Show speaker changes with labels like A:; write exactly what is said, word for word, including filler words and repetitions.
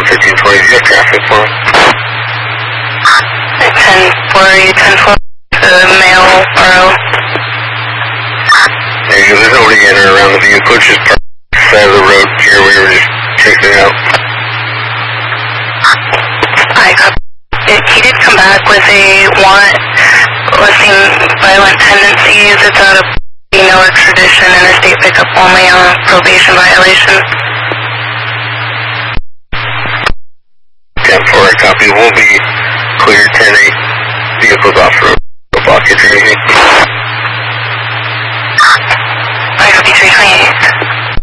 A: thirteen forty, do you have traffic for me?
B: ten forty, ten forty, the mail borough.
A: There you go, there's nobody in or around the vehicle, it's just parked on the side of the road here, we were just checking it out.
B: I got it. He did come back with a warrant listing violent tendencies. It's out of no extradition, interstate pickup only on a probation violation.
A: ten four, copy, we'll be clear ten eight, vehicles off road, no blockage or anything.
B: I copy three twenty-eight.